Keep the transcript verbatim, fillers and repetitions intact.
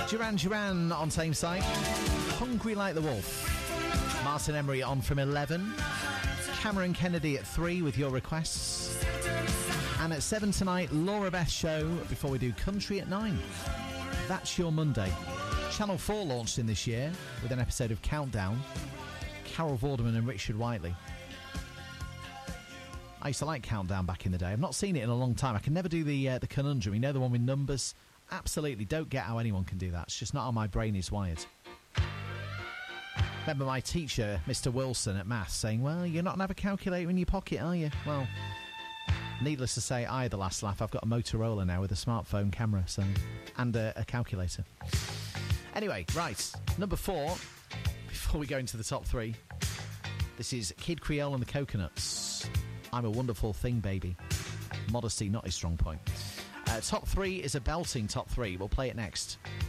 Duran Duran on same site. Hungry Like the Wolf. Martin Emery on from eleven. Cameron Kennedy at three with your requests. And at seven tonight, Laura Beth show before we do Country at nine. That's your Monday. Channel four launched in this year with an episode of Countdown. Carol Vorderman and Richard Whiteley. I used to like Countdown back in the day. I've not seen it in a long time. I can never do the uh, the conundrum. You know, the one with numbers? Absolutely don't get how anyone can do that. It's just not how my brain is wired. Remember my teacher, Mister Wilson at maths, saying, well, you're not going to have a calculator in your pocket, are you? Well, needless to say, I had the last laugh. I've got a Motorola now with a smartphone camera so and a, a calculator. Anyway, right, number four, before we go into the top three, this is Kid Creole and the Coconuts. I'm a Wonderful Thing, Baby. Modesty, not his strong point. Uh, top three is a belting top three. We'll play it next.